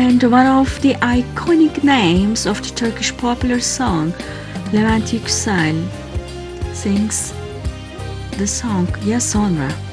And one of the iconic names of the Turkish popular song, Levent Yüksel, sings the song Ya Sonra.